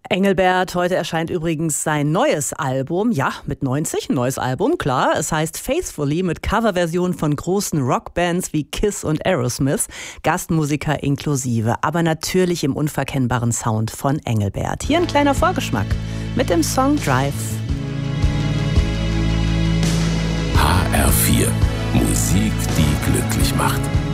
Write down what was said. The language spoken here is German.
Engelbert, heute erscheint übrigens sein neues Album. Ja, mit 90, ein neues Album, klar. Es heißt Faithfully mit Coverversion von großen Rockbands wie Kiss und Aerosmith. Gastmusiker inklusive, aber natürlich im unverkennbaren Sound von Engelbert. Hier ein kleiner Vorgeschmack mit dem Song Drive. HR4. Musik, die glücklich macht.